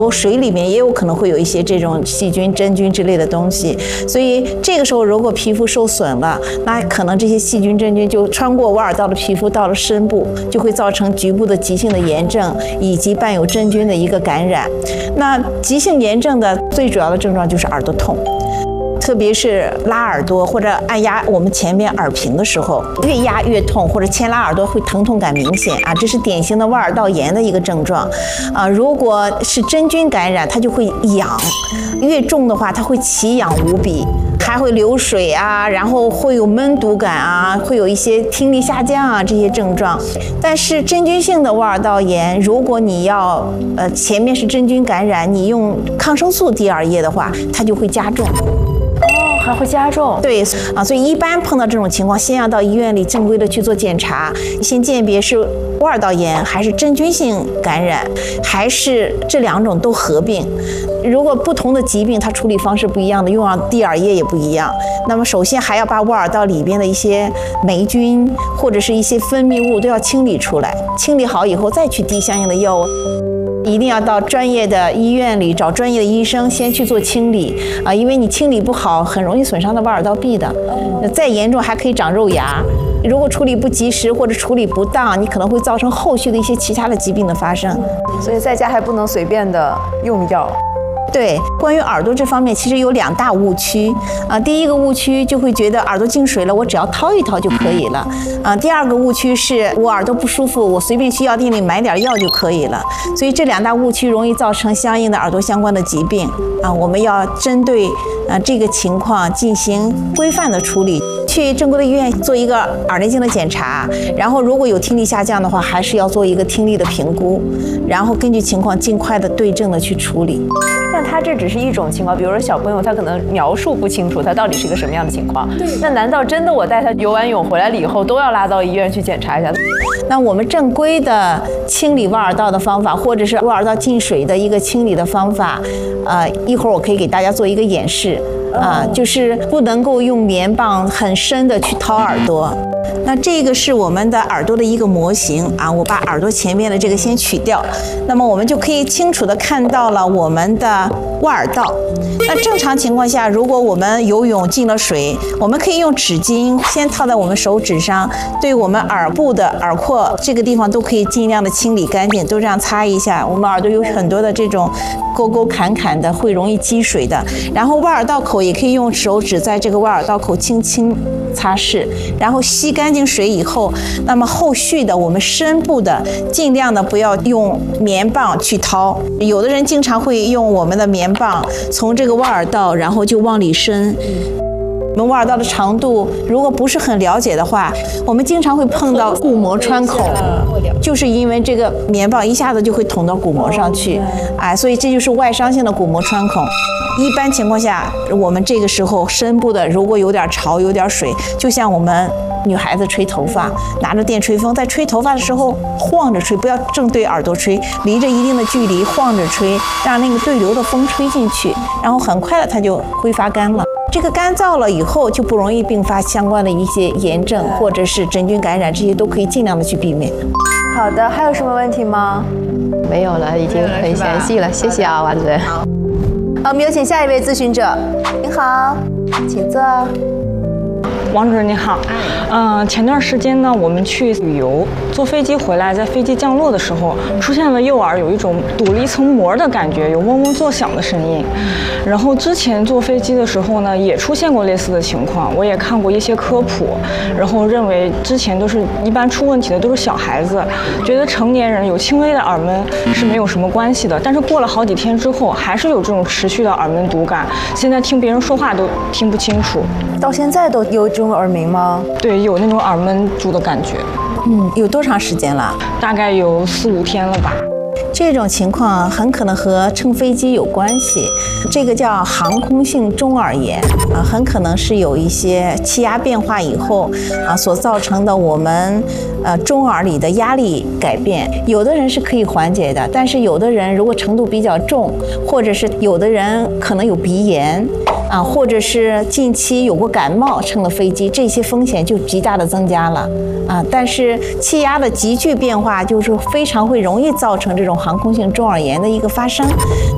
水里面也有可能会有一些这种细菌、真菌之类的东西，所以这个时候如果皮肤受损了，那可能这些细菌、真菌就穿过挖耳道的皮肤到了深部，就会造成局部的急性的炎症以及伴有真菌的一个感染。那急性炎症的最主要的症状就是耳朵痛。特别是拉耳朵或者按压我们前面耳屏的时候，越压越痛，或者牵拉耳朵会疼痛感明显啊，这是典型的挖耳道炎的一个症状啊。如果是真菌感染，它就会痒，越重的话它会奇痒无比，还会流水啊，然后会有闷堵感啊，会有一些听力下降啊这些症状。但是真菌性的挖耳道炎，如果你要前面是真菌感染，你用抗生素滴耳液的话，它就会加重。 还会加重。 对啊，所以一般碰到这种情况，先要到医院里正规的去做检查，先鉴别是挖耳道炎还是真菌性感染，还是这两种都合并。如果不同的疾病，它处理方式不一样的，用上滴耳液也不一样。那么首先还要把挖耳道里边的一些霉菌或者是一些分泌物都要清理出来，清理好以后再去滴相应的药物。一定要到专业的医院里找专业的医生先去做清理啊，因为你清理不好，很容易损伤到挖耳道壁的。再严重还可以长肉芽。如果处理不及时或者处理不当，你可能会造成后续的一些其他的疾病的发生。 所以在家还不能随便的用药。 对，关于耳朵这方面，其实有两大误区啊。第一个误区就会觉得耳朵进水了，我只要掏一掏就可以了啊。第二个误区是我耳朵不舒服，我随便去药店里买点药就可以了。所以这两大误区容易造成相应的耳朵相关的疾病啊。我们要针对这个情况进行规范的处理，去正规的医院做一个耳内镜的检查，然后如果有听力下降的话，还是要做一个听力的评估，然后根据情况尽快的对症的去处理。 但他这只是一种情况，比如说小朋友他可能描述不清楚他到底是一个什么样的情况。那难道真的我带他游完泳回来了以后都要拉到医院去检查一下？ 那我们正规的清理挖耳道的方法，或者是挖耳道进水的一个清理的方法，一会儿我可以给大家做一个演示啊，就是不能够用棉棒很深的去掏耳朵。那这个是我们的耳朵的一个模型啊，我把耳朵前面的这个先取掉，那么我们就可以清楚的看到了我们的挖耳道。那正常情况下，如果我们游泳进了水，我们可以用纸巾先套在我们手指上，对我们耳部的耳廓这个地方都可以尽量的清理干净，都这样擦一下。我们耳朵有很多的这种沟沟坎坎的，会容易积水的。然后挖耳道口也可以用手指在这个挖耳道口轻轻擦拭，然后吸干净水以后，那么后续的我们深部的尽量的不要用棉棒去掏。有的人经常会用我们的棉棒从这个挖耳道然后就往里伸。我们挖耳道的长度如果不是很了解的话，我们经常会碰到鼓膜穿孔，就是因为这个棉棒一下子就会捅到鼓膜上去，所以这就是外伤性的鼓膜穿孔。一般情况下，我们这个时候深部的如果有点潮有点水，就像我们女孩子吹头发，拿着电吹风在吹头发的时候晃着吹，不要正对耳朵吹，离着一定的距离晃着吹，让那个对流的风吹进去，然后很快的它就挥发干了。这个干燥了以后就不容易并发相关的一些炎症或者是真菌感染，这些都可以尽量的去避免。 好的，还有什么问题吗？ 没有了，已经很详细了，谢谢啊，王主任。 我们有请下一位咨询者。您好，请坐。 王主任你好，前段时间呢，我们去旅游，坐飞机回来，在飞机降落的时候，出现了右耳有一种堵了一层膜的感觉，有嗡嗡作响的声音。然后之前坐飞机的时候呢，也出现过类似的情况，我也看过一些科普，然后认为之前都是一般出问题的都是小孩子，觉得成年人有轻微的耳闷是没有什么关系的。但是过了好几天之后，还是有这种持续的耳闷堵感，现在听别人说话都听不清楚。 到现在都有这种耳鸣吗？ 对，有那种耳闷住的感觉。 有多长时间了？ 大概有4、5天了吧。 这种情况很可能和乘飞机有关系，这个叫航空性中耳炎很可能是有一些气压变化以后所造成的我们中耳里的压力改变。有的人是可以缓解的，但是有的人如果程度比较重，或者是有的人可能有鼻炎或者是近期有过感冒乘了飞机，这些风险就极大的增加了但是气压的急剧变化就是非常会容易造成这种航空性中耳炎的一个发生。